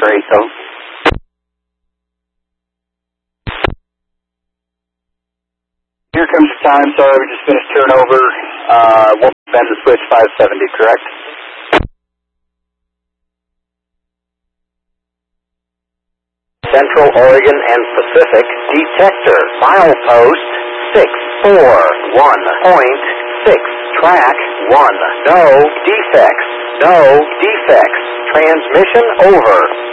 Great, so. Here comes the time, sorry, we just finished turnover. We'll bend the switch 570, correct? Central Oregon and Pacific detector. Milepost 641.6. Track 1. No defects. No defects. Transmission over.